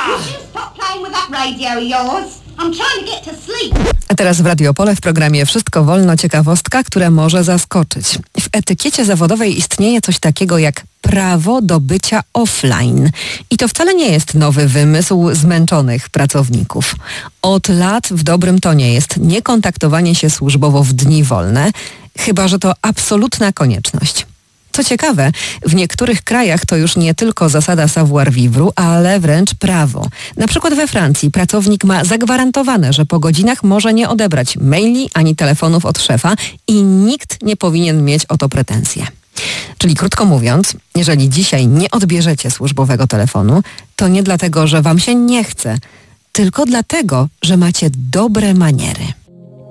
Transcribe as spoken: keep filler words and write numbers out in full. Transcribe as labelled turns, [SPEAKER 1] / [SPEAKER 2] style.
[SPEAKER 1] A teraz w Radio Opole w programie Wszystko wolno ciekawostka, która może zaskoczyć. W etykiecie zawodowej istnieje coś takiego jak prawo do bycia offline. I to wcale nie jest nowy wymysł zmęczonych pracowników. Od lat w dobrym tonie jest niekontaktowanie się służbowo w dni wolne, chyba że to absolutna konieczność. Co ciekawe, w niektórych krajach to już nie tylko zasada savoir vivre, ale wręcz prawo. Na przykład we Francji pracownik ma zagwarantowane, że po godzinach może nie odebrać maili ani telefonów od szefa i nikt nie powinien mieć o to pretensje. Czyli krótko mówiąc, jeżeli dzisiaj nie odbierzecie służbowego telefonu, to nie dlatego, że wam się nie chce, tylko dlatego, że macie dobre maniery.